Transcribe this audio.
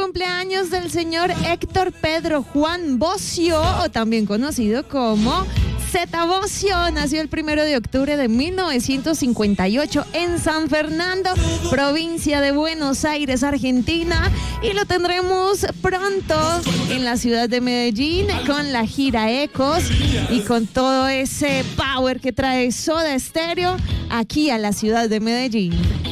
cumpleaños del señor Héctor Pedro Juan Bocio, o también conocido como Zeta Bocio. Nació el 1 de octubre de 1958 en San Fernando, provincia de Buenos Aires, Argentina, y lo tendremos pronto en la ciudad de Medellín con la gira Ecos y con todo ese power que trae Soda Stereo aquí a la ciudad de Medellín.